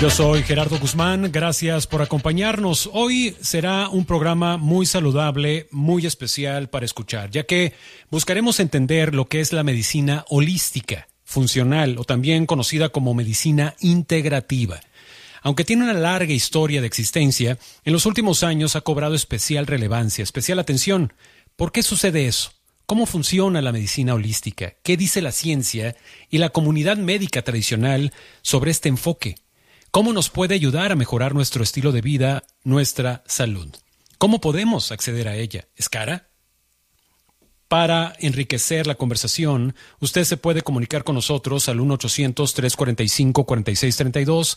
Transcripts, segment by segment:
Yo soy Gerardo Guzmán, gracias por acompañarnos. Hoy será un programa muy saludable, muy especial para escuchar, ya que buscaremos entender lo que es la medicina holística, funcional o también conocida como medicina integrativa. Aunque tiene una larga historia de existencia, en los últimos años ha cobrado especial relevancia, especial atención. ¿Por qué sucede eso? ¿Cómo funciona la medicina holística? ¿Qué dice la ciencia y la comunidad médica tradicional sobre este enfoque? ¿Cómo nos puede ayudar a mejorar nuestro estilo de vida, nuestra salud? ¿Cómo podemos acceder a ella? ¿Es cara? Para enriquecer la conversación, usted se puede comunicar con nosotros al 1-800-345-4632,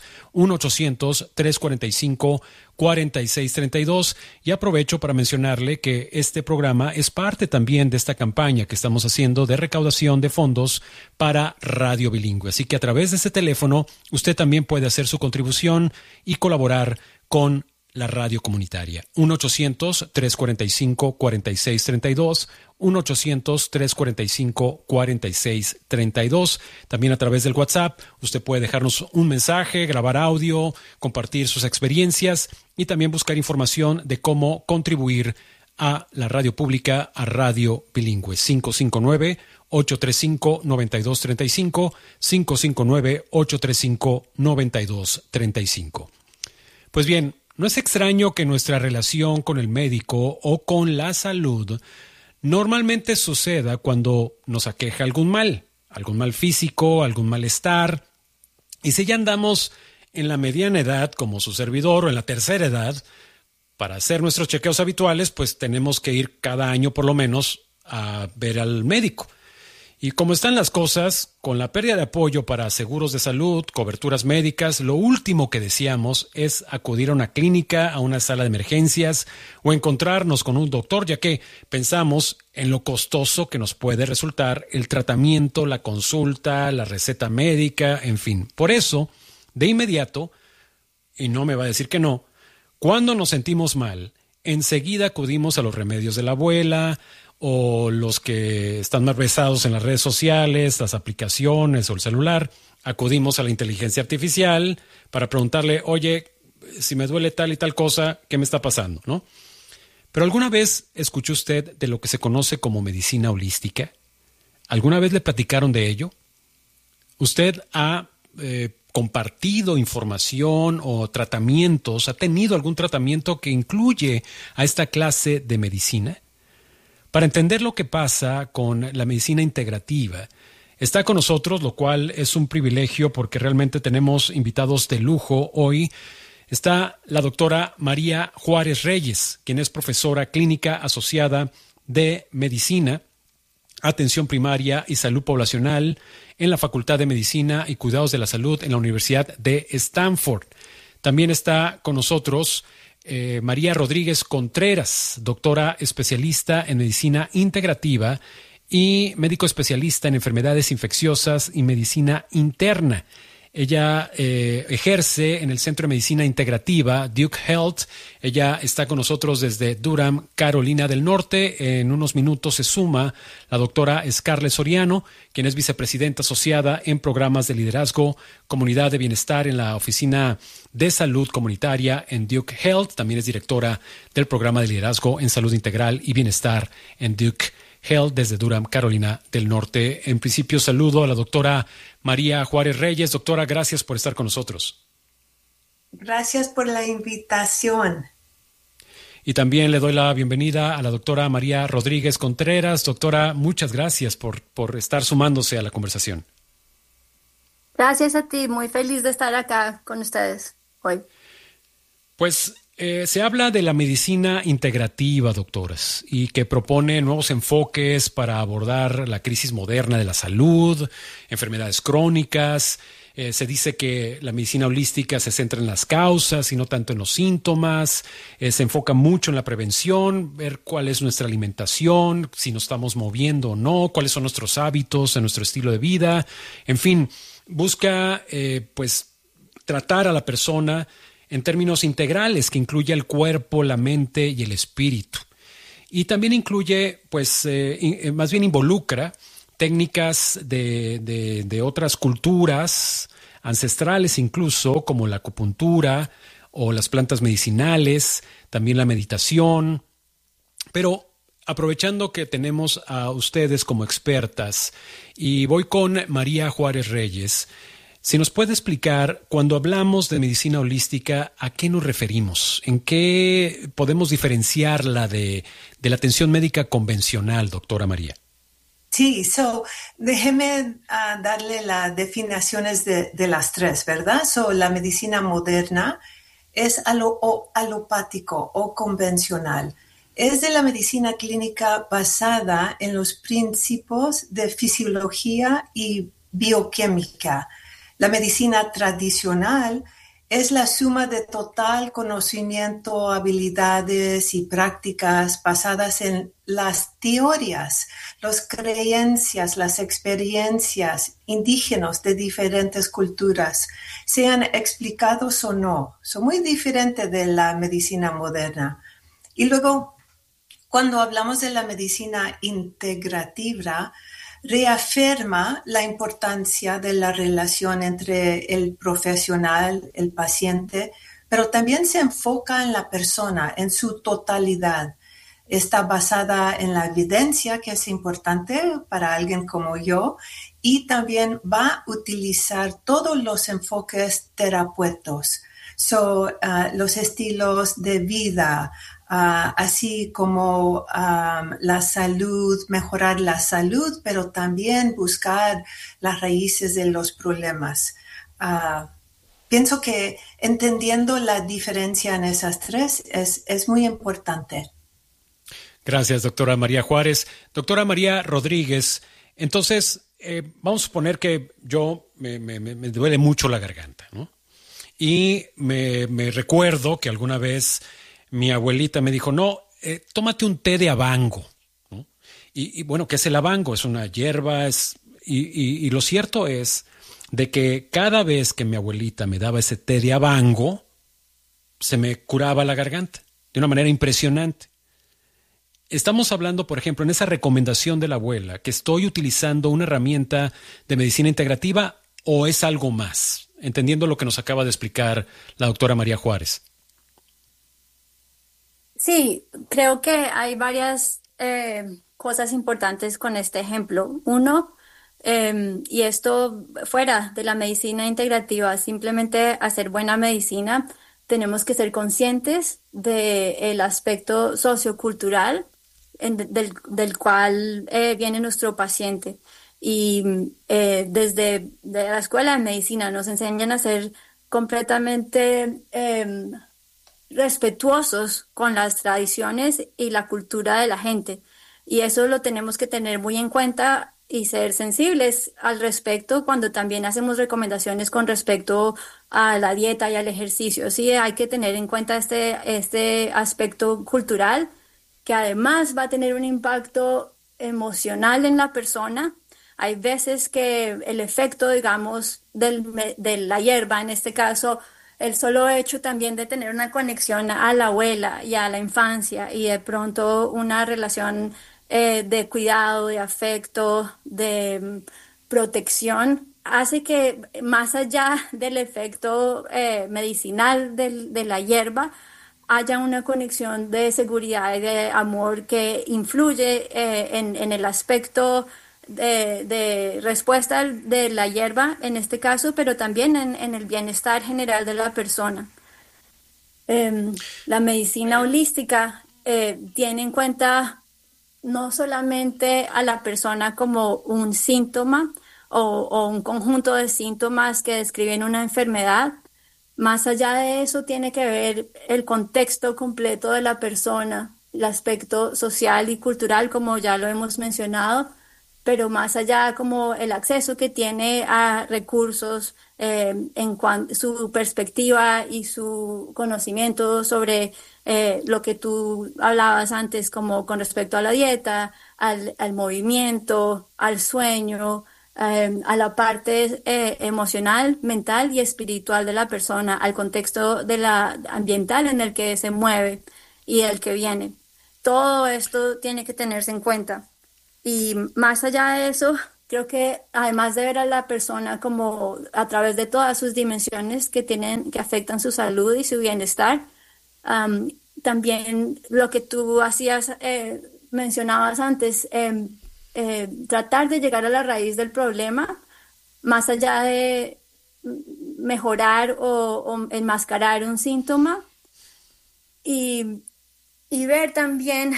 1-800-345-4632, y aprovecho para mencionarle que este programa es parte también de esta campaña que estamos haciendo de recaudación de fondos para Radio Bilingüe. Así que a través de ese teléfono, usted también puede hacer su contribución y colaborar con la radio comunitaria. 1-800-345-4632, 1-800-345-4632. También a través del WhatsApp, usted puede dejarnos un mensaje, grabar audio, compartir sus experiencias y también buscar información de cómo contribuir a la radio pública, a Radio Bilingüe. 559-835-9235, 559-835-9235. Pues bien, no es extraño que nuestra relación con el médico o con la salud normalmente suceda cuando nos aqueja algún mal físico, algún malestar. Y si ya andamos en la mediana edad, como su servidor, o en la tercera edad, para hacer nuestros chequeos habituales, pues tenemos que ir cada año por lo menos a ver al médico. Y como están las cosas, con la pérdida de apoyo para seguros de salud, coberturas médicas, lo último que deseamos es acudir a una clínica, a una sala de emergencias o encontrarnos con un doctor, ya que pensamos en lo costoso que nos puede resultar el tratamiento, la consulta, la receta médica, en fin. Por eso, de inmediato, y no me va a decir que no, cuando nos sentimos mal, enseguida acudimos a los remedios de la abuela, o los que están más besados en las redes sociales, las aplicaciones o el celular. Acudimos a la inteligencia artificial para preguntarle, oye, si me duele tal y tal cosa, ¿qué me está pasando?, ¿no? Pero ¿alguna vez escuchó usted de lo que se conoce como medicina holística? ¿Alguna vez le platicaron de ello? ¿Usted ha compartido información o tratamientos, ha tenido algún tratamiento que incluye a esta clase de medicina? Para entender lo que pasa con la medicina integrativa, está con nosotros, lo cual es un privilegio porque realmente tenemos invitados de lujo hoy. Está la doctora María Juárez Reyes, quien es profesora clínica asociada de Medicina, Atención Primaria y Salud Poblacional en la Facultad de Medicina y Cuidados de la Salud en la Universidad de Stanford. También está con nosotros María Rodríguez Contreras, doctora especialista en medicina integrativa y médico especialista en enfermedades infecciosas y medicina interna. Ella ejerce en el Centro de Medicina Integrativa, Duke Health. Ella está con nosotros desde Durham, Carolina del Norte. En unos minutos se suma la doctora Scarlett Soriano, quien es vicepresidenta asociada en programas de liderazgo, comunidad de bienestar en la Oficina de Salud Comunitaria en Duke Health. También es directora del programa de liderazgo en salud integral y bienestar en Duke Health desde Durham, Carolina del Norte. En principio, saludo a la doctora María Juárez Reyes. Doctora, gracias por estar con nosotros. Gracias por la invitación. Y también le doy la bienvenida a la doctora María Rodríguez Contreras. Doctora, muchas gracias por estar sumándose a la conversación. Gracias a ti, muy feliz de estar acá con ustedes hoy. Pues se habla de la medicina integrativa, doctoras, y que propone nuevos enfoques para abordar la crisis moderna de la salud, enfermedades crónicas. Se dice que la medicina holística se centra en las causas y no tanto en los síntomas. Se enfoca mucho en la prevención, ver cuál es nuestra alimentación, si nos estamos moviendo o no, cuáles son nuestros hábitos, en nuestro estilo de vida. En fin, busca pues tratar a la persona en términos integrales, que incluye el cuerpo, la mente y el espíritu. Y también incluye, pues, más bien involucra técnicas de otras culturas ancestrales incluso, como la acupuntura o las plantas medicinales, también la meditación. Pero aprovechando que tenemos a ustedes como expertas, y voy con María Juárez Reyes, si nos puede explicar, cuando hablamos de medicina holística, ¿a qué nos referimos? ¿En qué podemos diferenciarla de la atención médica convencional, doctora María? Sí, déjeme darle las definiciones de las tres, ¿verdad? La medicina moderna es alopático o convencional. Es de la medicina clínica basada en los principios de fisiología y bioquímica. La medicina tradicional es la suma de total conocimiento, habilidades y prácticas basadas en las teorías, las creencias, las experiencias indígenas de diferentes culturas, sean explicados o no. Son muy diferentes de la medicina moderna. Y luego, cuando hablamos de la medicina integrativa, reafirma la importancia de la relación entre el profesional, el paciente, pero también se enfoca en la persona, en su totalidad. Está basada en la evidencia, que es importante para alguien como yo, y también va a utilizar todos los enfoques terapéuticos, los estilos de vida, así como la salud, mejorar la salud, pero también buscar las raíces de los problemas. Pienso que entendiendo la diferencia en esas tres es muy importante. Gracias, doctora María Juárez. Doctora María Rodríguez, entonces vamos a suponer que yo me duele mucho la garganta, ¿no? Y me recuerdo que alguna vez mi abuelita me dijo, no, tómate un té de abango, ¿no? Y bueno, ¿qué es el abango? Es una hierba, y lo cierto es de que cada vez que mi abuelita me daba ese té de abango, se me curaba la garganta de una manera impresionante. Estamos hablando, por ejemplo, en esa recomendación de la abuela, que estoy utilizando una herramienta de medicina integrativa o es algo más, entendiendo lo que nos acaba de explicar la doctora María Juárez. Sí, creo que hay varias cosas importantes con este ejemplo. Uno, y esto fuera de la medicina integrativa, simplemente hacer buena medicina, tenemos que ser conscientes del aspecto sociocultural del cual viene nuestro paciente. Y desde la escuela de medicina nos enseñan a ser completamente respetuosos con las tradiciones y la cultura de la gente. Y eso lo tenemos que tener muy en cuenta y ser sensibles al respecto cuando también hacemos recomendaciones con respecto a la dieta y al ejercicio. Sí, hay que tener en cuenta este aspecto cultural que además va a tener un impacto emocional en la persona. Hay veces que el efecto, digamos, de la hierba, en este caso, el solo hecho también de tener una conexión a la abuela y a la infancia y de pronto una relación de cuidado, de afecto, de protección, hace que más allá del efecto medicinal de la hierba, haya una conexión de seguridad y de amor que influye en el aspecto de respuesta de la hierba en este caso, pero también en el bienestar general de la persona. La medicina holística tiene en cuenta no solamente a la persona como un síntoma o un conjunto de síntomas que describen una enfermedad. Más allá de eso tiene que ver el contexto completo de la persona, el aspecto social y cultural, como ya lo hemos mencionado, pero más allá como el acceso que tiene a recursos, en su perspectiva y su conocimiento sobre lo que tú hablabas antes, como con respecto a la dieta, al movimiento, al sueño, a la parte emocional, mental y espiritual de la persona, al contexto ambiental en el que se mueve y el que viene. Todo esto tiene que tenerse en cuenta. Y más allá de eso, Creo que además de ver a la persona como a través de todas sus dimensiones que afectan su salud y su bienestar, también lo que tú mencionabas antes, tratar de llegar a la raíz del problema, más allá de mejorar o enmascarar un síntoma, y ver también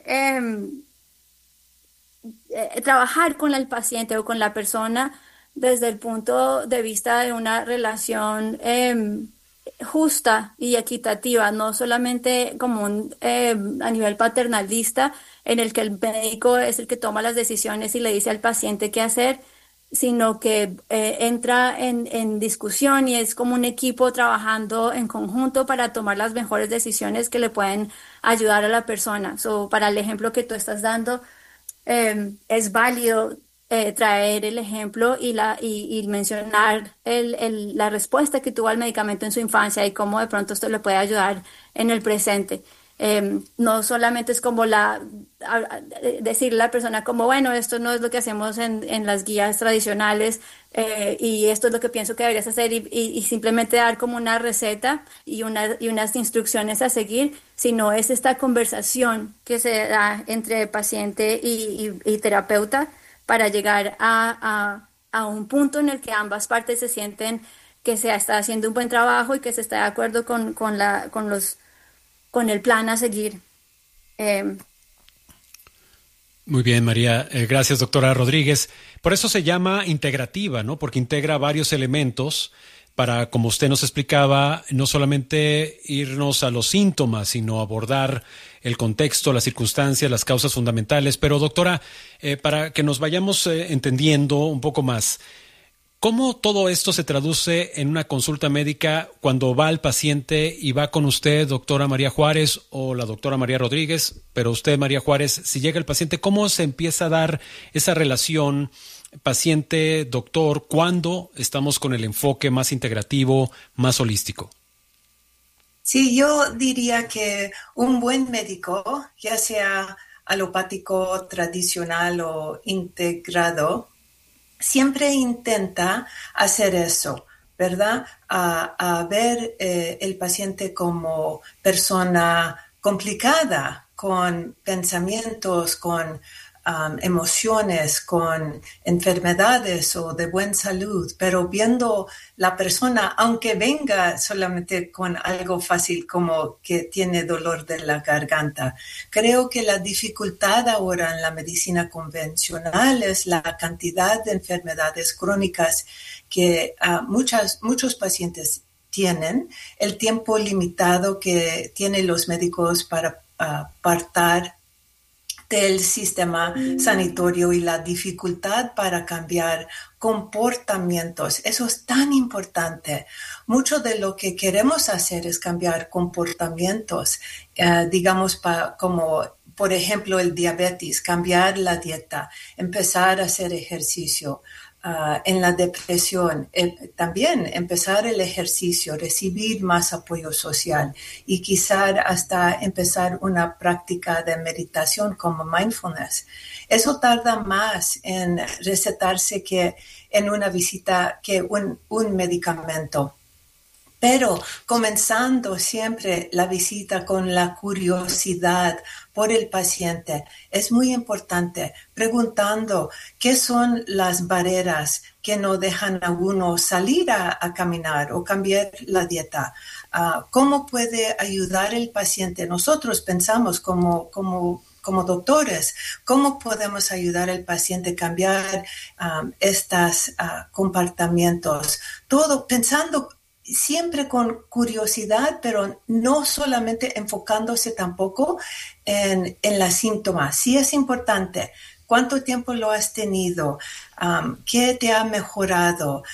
trabajar con el paciente o con la persona desde el punto de vista de una relación justa y equitativa, no solamente como a nivel paternalista en el que el médico es el que toma las decisiones y le dice al paciente qué hacer, sino que entra en discusión y es como un equipo trabajando en conjunto para tomar las mejores decisiones que le pueden ayudar a la persona. Para el ejemplo que tú estás dando, es válido traer el ejemplo y mencionar la respuesta que tuvo al medicamento en su infancia y cómo de pronto esto le puede ayudar en el presente. No solamente es como decirle a la persona como, bueno, esto no es lo que hacemos en las guías tradicionales y esto es lo que pienso que deberías hacer y simplemente dar como una receta y unas instrucciones a seguir, sino es esta conversación que se da entre paciente y terapeuta para llegar a un punto en el que ambas partes se sienten que se está haciendo un buen trabajo y que se está de acuerdo con el plan a seguir. Muy bien, María. Gracias, doctora Rodríguez. Por eso se llama integrativa, ¿no? Porque integra varios elementos para, como usted nos explicaba, no solamente irnos a los síntomas, sino abordar el contexto, las circunstancias, las causas fundamentales. Pero, doctora, para que nos vayamos entendiendo un poco más, ¿cómo todo esto se traduce en una consulta médica cuando va el paciente y va con usted, doctora María Juárez, o la doctora María Rodríguez, pero usted, María Juárez, si llega el paciente, ¿cómo se empieza a dar esa relación paciente-doctor cuando estamos con el enfoque más integrativo, más holístico? Sí, yo diría que un buen médico, ya sea alopático, tradicional o integrado, siempre intenta hacer eso, ¿verdad? A ver el paciente como persona complicada, con pensamientos, con emociones, con enfermedades o de buena salud, pero viendo la persona, aunque venga solamente con algo fácil como que tiene dolor de la garganta. Creo que la dificultad ahora en la medicina convencional es la cantidad de enfermedades crónicas que muchos pacientes tienen, el tiempo limitado que tienen los médicos para apartar del sistema sanitario y la dificultad para cambiar comportamientos. Eso es tan importante. Mucho de lo que queremos hacer es cambiar comportamientos, digamos, como por ejemplo el diabetes, cambiar la dieta, empezar a hacer ejercicio. En la depresión, también empezar el ejercicio, recibir más apoyo social y quizá hasta empezar una práctica de meditación como mindfulness. Eso tarda más en recetarse que en una visita que un medicamento. Pero comenzando siempre la visita con la curiosidad por el paciente es muy importante, preguntando qué son las barreras que no dejan a uno salir a caminar o cambiar la dieta. ¿Cómo puede ayudar el paciente? Nosotros pensamos como doctores, ¿cómo podemos ayudar al paciente a cambiar estos comportamientos? Todo pensando siempre con curiosidad, pero no solamente enfocándose tampoco en los síntomas. Sí es importante. ¿Cuánto tiempo lo has tenido? ¿Qué te ha mejorado?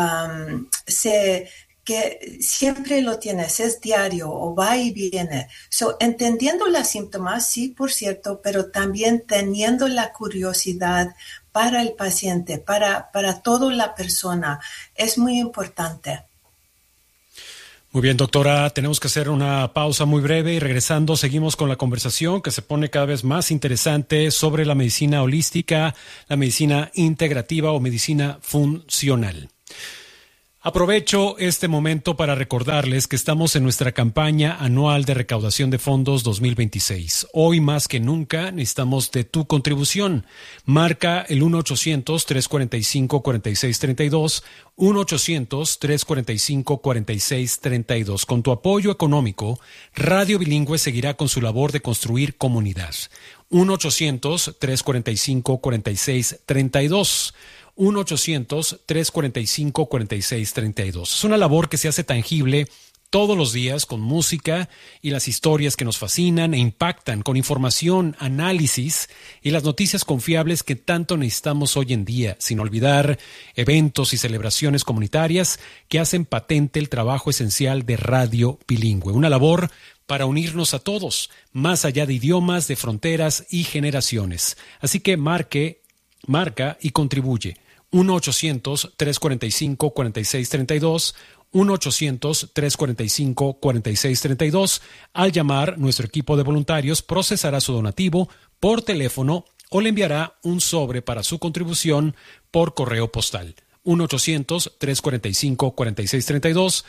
Que siempre lo tienes, es diario o va y viene. Entendiendo los síntomas, sí, por cierto, pero también teniendo la curiosidad para el paciente, para toda la persona, es muy importante. Muy bien, doctora, tenemos que hacer una pausa muy breve y regresando seguimos con la conversación que se pone cada vez más interesante sobre la medicina holística, la medicina integrativa o medicina funcional. Aprovecho este momento para recordarles que estamos en nuestra campaña anual de recaudación de fondos 2026. Hoy más que nunca necesitamos de tu contribución. Marca el 1-800-345-4632, 1-800-345-4632. Con tu apoyo económico, Radio Bilingüe seguirá con su labor de construir comunidad. 1-800-345-4632. 1-800-345-4632. Es una labor que se hace tangible todos los días con música y las historias que nos fascinan e impactan, con información, análisis y las noticias confiables que tanto necesitamos hoy en día, sin olvidar eventos y celebraciones comunitarias que hacen patente el trabajo esencial de Radio Bilingüe. Una labor para unirnos a todos, más allá de idiomas, de fronteras y generaciones. Así que marca y contribuye. 1-800-345-4632, 1-800-345-4632. Al llamar, nuestro equipo de voluntarios procesará su donativo por teléfono o le enviará un sobre para su contribución por correo postal. 1-800-345-4632,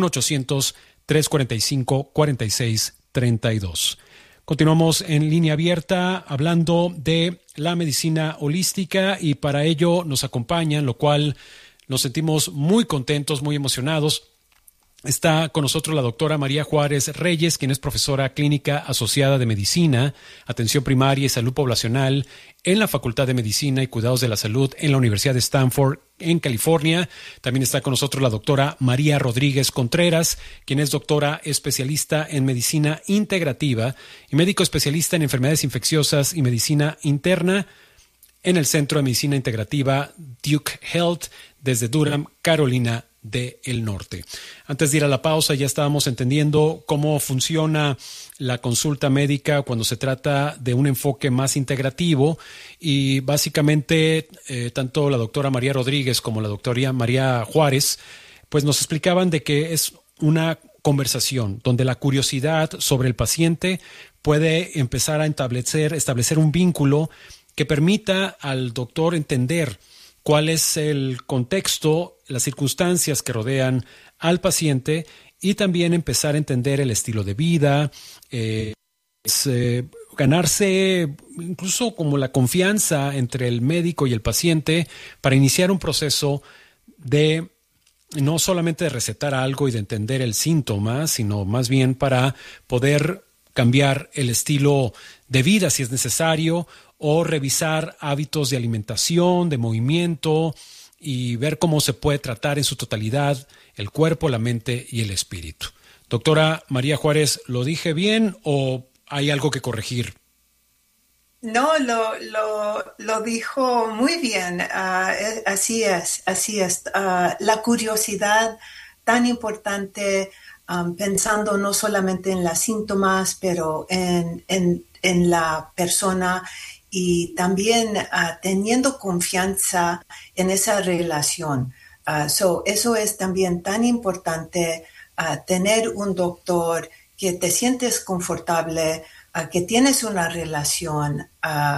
1-800-345-4632. Continuamos en línea abierta hablando de la medicina holística y para ello nos acompañan, lo cual nos sentimos muy contentos, muy emocionados. Está con nosotros la doctora María Juárez Reyes, quien es profesora clínica asociada de Medicina, Atención Primaria y Salud Poblacional en la Facultad de Medicina y Cuidados de la Salud en la Universidad de Stanford, en California. También está con nosotros la doctora María Rodríguez Contreras, quien es doctora especialista en Medicina Integrativa y médico especialista en Enfermedades Infecciosas y Medicina Interna en el Centro de Medicina Integrativa Duke Health desde Durham, Carolina del Norte. Antes de ir a la pausa ya estábamos entendiendo cómo funciona la consulta médica cuando se trata de un enfoque más integrativo y básicamente tanto la doctora María Rodríguez como la doctora María Juárez pues nos explicaban de que es una conversación donde la curiosidad sobre el paciente puede empezar a establecer un vínculo que permita al doctor entender cuál es el contexto, las circunstancias que rodean al paciente y también empezar a entender el estilo de vida, ganarse incluso como la confianza entre el médico y el paciente para iniciar un proceso de no solamente de recetar algo y de entender el síntoma, sino más bien para poder cambiar el estilo de vida si es necesario o revisar hábitos de alimentación, de movimiento y ver cómo se puede tratar en su totalidad el cuerpo, la mente y el espíritu. Doctora María Juárez, ¿lo dije bien o hay algo que corregir? No, lo dijo muy bien. Así es. La curiosidad tan importante, pensando no solamente en los síntomas, pero en la persona y también teniendo confianza en esa relación. Eso es también tan importante, tener un doctor que te sientes confortable, que tienes una relación.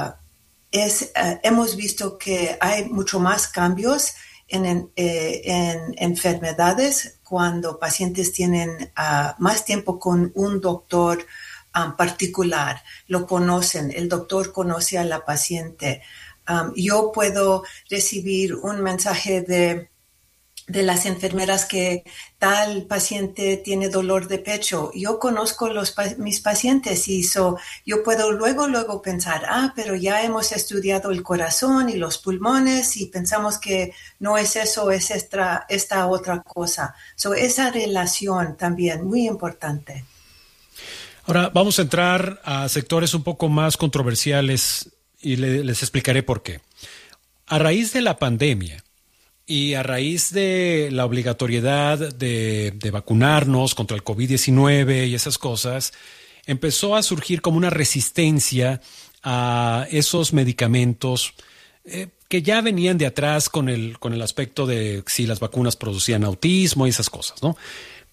Hemos visto que hay mucho más cambios en enfermedades cuando pacientes tienen más tiempo con un doctor particular, lo conocen, el doctor conoce a la paciente. Yo puedo recibir un mensaje de las enfermeras que tal paciente tiene dolor de pecho. Yo conozco mis pacientes y yo puedo luego pensar, pero ya hemos estudiado el corazón y los pulmones y pensamos que no es eso, es esta otra cosa. Esa relación también muy importante. Ahora vamos a entrar a sectores un poco más controversiales y les explicaré por qué. A raíz de la pandemia y a raíz de la obligatoriedad de vacunarnos contra el COVID-19 y esas cosas, empezó a surgir como una resistencia a esos medicamentos que ya venían de atrás con el aspecto de si las vacunas producían autismo y esas cosas, ¿no?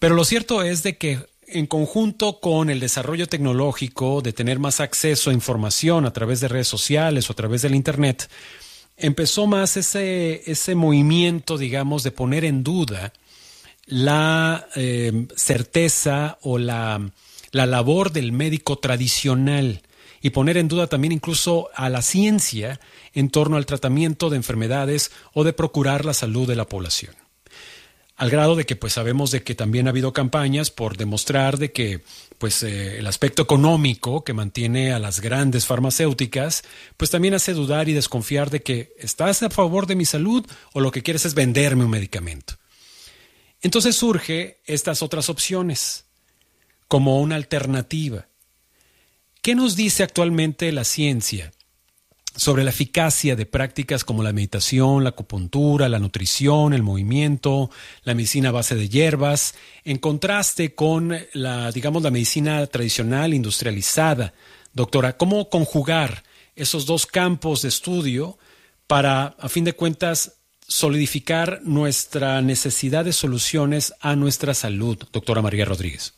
Pero lo cierto es de que en conjunto con el desarrollo tecnológico, de tener más acceso a información a través de redes sociales o a través del Internet, empezó más ese movimiento, digamos, de poner en duda la certeza o la labor del médico tradicional y poner en duda también incluso a la ciencia en torno al tratamiento de enfermedades o de procurar la salud de la población. Al grado de que pues sabemos de que también ha habido campañas por demostrar de que pues el aspecto económico que mantiene a las grandes farmacéuticas pues también hace dudar y desconfiar de que ¿estás a favor de mi salud o lo que quieres es venderme un medicamento? Entonces surge estas otras opciones como una alternativa. ¿Qué nos dice actualmente la ciencia sobre la eficacia de prácticas como la meditación, la acupuntura, la nutrición, el movimiento, la medicina a base de hierbas, en contraste con la medicina tradicional industrializada? Doctora, ¿cómo conjugar esos dos campos de estudio para, a fin de cuentas, solidificar nuestra necesidad de soluciones a nuestra salud, doctora María Rodríguez?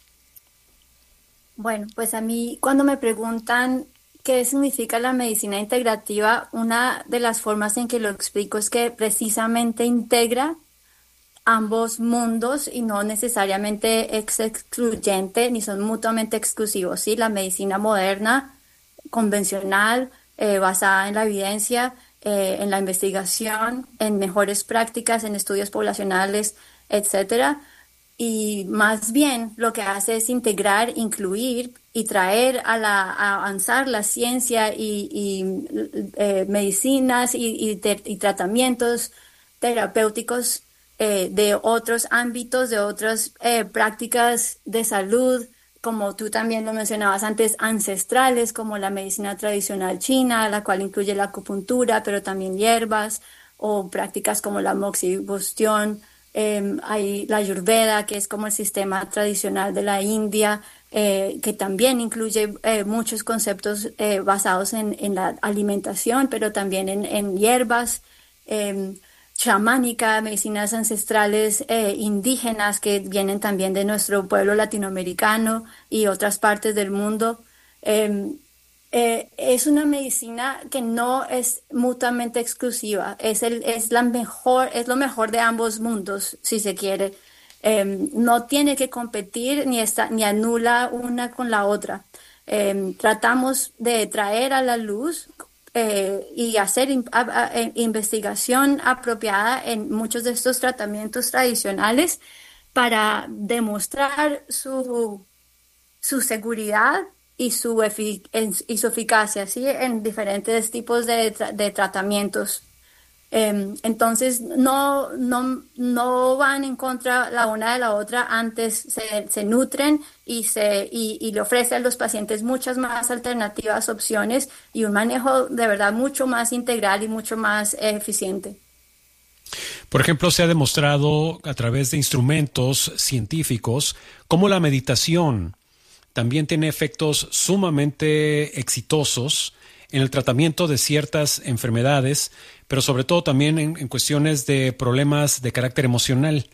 Bueno, pues a mí cuando me preguntan qué significa la medicina integrativa, una de las formas en que lo explico es que precisamente integra ambos mundos y no necesariamente es excluyente ni son mutuamente exclusivos, ¿sí? La medicina moderna, convencional, basada en la evidencia, en la investigación, en mejores prácticas, en estudios poblacionales, etcétera. Y más bien lo que hace es integrar, incluir y traer a avanzar la ciencia y medicinas y tratamientos terapéuticos de otros ámbitos, de otras prácticas de salud, como tú también lo mencionabas antes, ancestrales, como la medicina tradicional china, la cual incluye la acupuntura, pero también hierbas, o prácticas como la moxibustión. Hay la Ayurveda, que es como el sistema tradicional de la India, que también incluye muchos conceptos basados en la alimentación, pero también en hierbas, chamánica, medicinas ancestrales indígenas que vienen también de nuestro pueblo latinoamericano y otras partes del mundo. Es una medicina que no es mutuamente exclusiva, es lo mejor de ambos mundos, si se quiere. No tiene que competir ni anula una con la otra. Tratamos de traer a la luz y hacer investigación apropiada en muchos de estos tratamientos tradicionales para demostrar su seguridad y su eficacia, ¿sí? En diferentes tipos de tratamientos. Entonces, no van en contra la una de la otra, antes se nutren y le ofrecen a los pacientes muchas más alternativas, opciones y un manejo de verdad mucho más integral y mucho más eficiente. Por ejemplo, se ha demostrado a través de instrumentos científicos cómo la meditación también tiene efectos sumamente exitosos en el tratamiento de ciertas enfermedades, pero sobre todo también en cuestiones de problemas de carácter emocional.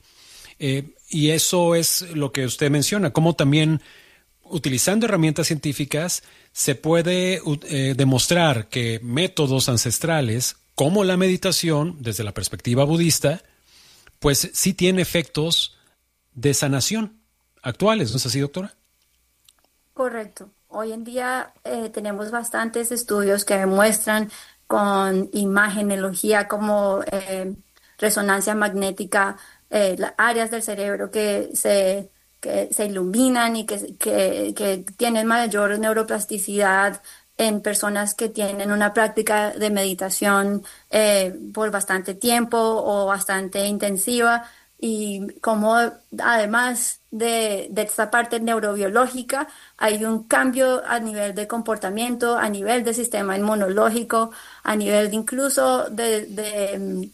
Y eso es lo que usted menciona, cómo también utilizando herramientas científicas se puede demostrar que métodos ancestrales como la meditación, desde la perspectiva budista, pues sí tiene efectos de sanación actuales, ¿no es así, doctora? Correcto. Hoy en día tenemos bastantes estudios que demuestran con imagenología como resonancia magnética, las áreas del cerebro que se iluminan y que tienen mayor neuroplasticidad en personas que tienen una práctica de meditación por bastante tiempo o bastante intensiva. Y como además de esta parte neurobiológica, hay un cambio a nivel de comportamiento, a nivel del sistema inmunológico, a nivel de incluso de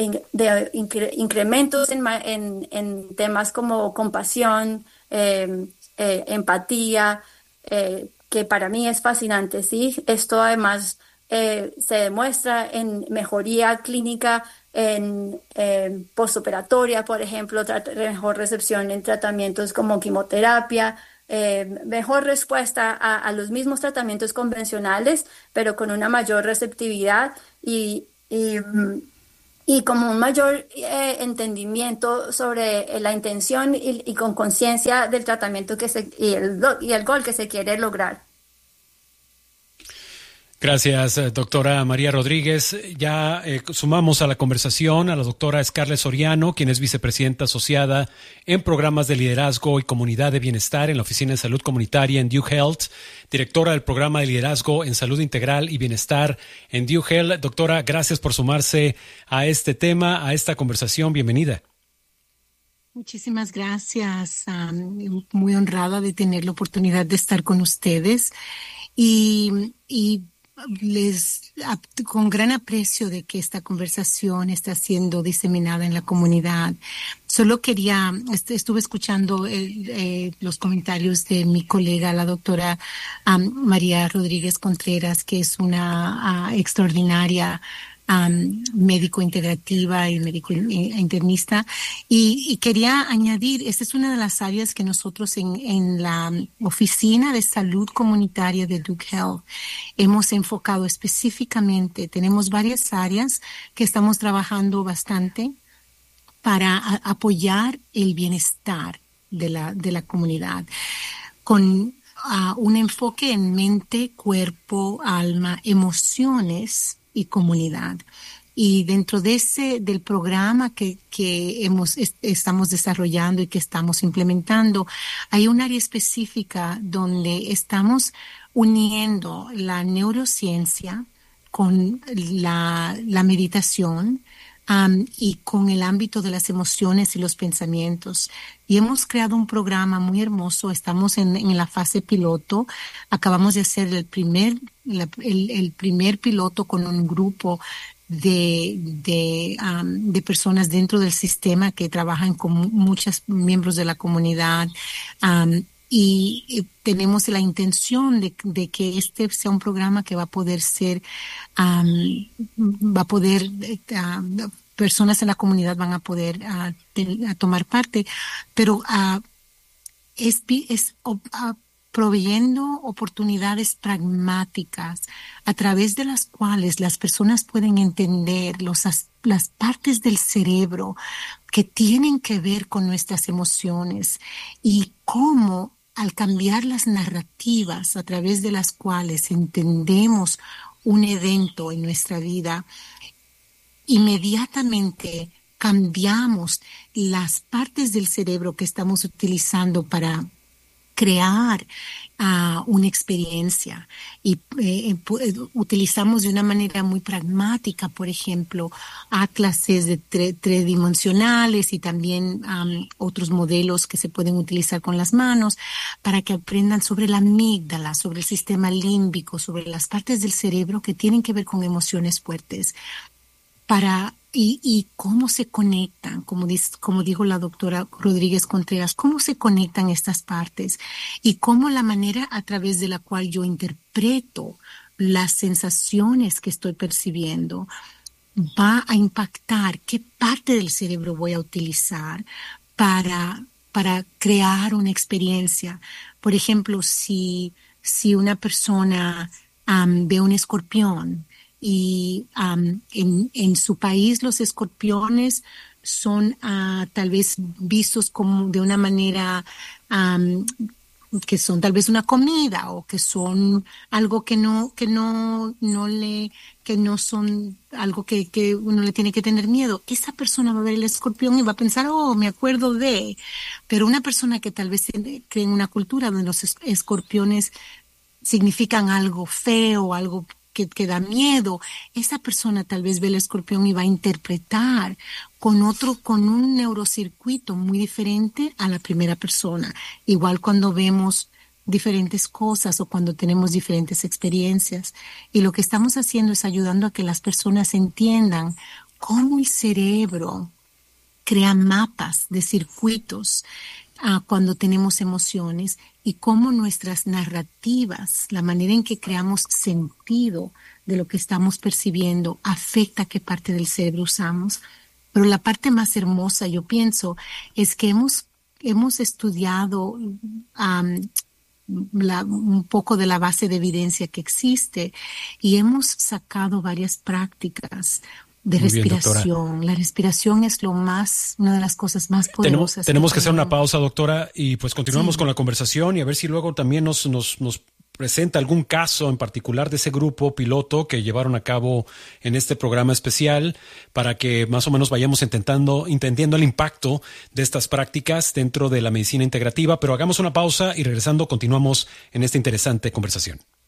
incrementos en temas como compasión, empatía, que para mí es fascinante, ¿sí? Esto además se demuestra en mejoría clínica en postoperatoria, por ejemplo, mejor recepción en tratamientos como quimioterapia, mejor respuesta a los mismos tratamientos convencionales, pero con una mayor receptividad y como un mayor entendimiento sobre la intención y con conciencia del tratamiento y el gol que se quiere lograr. Gracias, doctora María Rodríguez. Ya sumamos a la conversación a la doctora Scarlett Soriano, quien es vicepresidenta asociada en programas de liderazgo y comunidad de bienestar en la Oficina de Salud Comunitaria en Duke Health, directora del programa de liderazgo en salud integral y bienestar en Duke Health. Doctora, gracias por sumarse a este tema, a esta conversación. Bienvenida. Muchísimas gracias. Muy honrada de tener la oportunidad de estar con ustedes y con gran aprecio de que esta conversación está siendo diseminada en la comunidad. Solo estuve escuchando los comentarios de mi colega, la doctora María Rodríguez Contreras, que es una extraordinaria médico integrativa y médico internista, y quería añadir, esta es una de las áreas que nosotros en la Oficina de Salud Comunitaria de Duke Health hemos enfocado específicamente. Tenemos varias áreas que estamos trabajando bastante para apoyar el bienestar de la comunidad, con un enfoque en mente, cuerpo, alma, emociones y comunidad. Y dentro de del programa que estamos desarrollando y que estamos implementando, hay un área específica donde estamos uniendo la neurociencia con la meditación, y con el ámbito de las emociones y los pensamientos. Y hemos creado un programa muy hermoso. Estamos en la fase piloto. Acabamos de hacer el primer piloto con un grupo de personas dentro del sistema que trabajan con muchos miembros de la comunidad. Y tenemos la intención de que este sea un programa que va a poder personas en la comunidad van a poder tomar parte, pero es proveyendo oportunidades pragmáticas a través de las cuales las personas pueden entender las partes del cerebro que tienen que ver con nuestras emociones y cómo, al cambiar las narrativas a través de las cuales entendemos un evento en nuestra vida, inmediatamente cambiamos las partes del cerebro que estamos utilizando para crear una experiencia y utilizamos de una manera muy pragmática, por ejemplo, atlases de tridimensionales y también otros modelos que se pueden utilizar con las manos para que aprendan sobre la amígdala, sobre el sistema límbico, sobre las partes del cerebro que tienen que ver con emociones fuertes, y cómo se conectan, como dijo la doctora Rodríguez Contreras, cómo se conectan estas partes y cómo la manera a través de la cual yo interpreto las sensaciones que estoy percibiendo va a impactar qué parte del cerebro voy a utilizar para crear una experiencia. Por ejemplo, si una persona ve un escorpión, y en su país los escorpiones son tal vez vistos como de una manera que son tal vez una comida o que son algo que no son algo que uno le tiene que tener miedo. Esa persona va a ver el escorpión y va a pensar, oh, me acuerdo de. Pero una persona que tal vez cree en una cultura donde los escorpiones significan algo feo, algo que da miedo, esa persona tal vez ve el escorpión y va a interpretar con un neurocircuito muy diferente a la primera persona. Igual cuando vemos diferentes cosas o cuando tenemos diferentes experiencias. Y lo que estamos haciendo es ayudando a que las personas entiendan cómo el cerebro crea mapas de circuitos cuando tenemos emociones y cómo nuestras narrativas, la manera en que creamos sentido de lo que estamos percibiendo, afecta qué parte del cerebro usamos. Pero la parte más hermosa, yo pienso, es que hemos estudiado un poco de la base de evidencia que existe y hemos sacado varias prácticas de respiración. La respiración es una de las cosas más poderosas. Tenemos que hacer una pausa, doctora, y pues continuamos con la conversación y a ver si luego también nos presenta algún caso en particular de ese grupo piloto que llevaron a cabo en este programa especial para que más o menos vayamos entendiendo el impacto de estas prácticas dentro de la medicina integrativa. Pero hagamos una pausa y regresando continuamos en esta interesante conversación.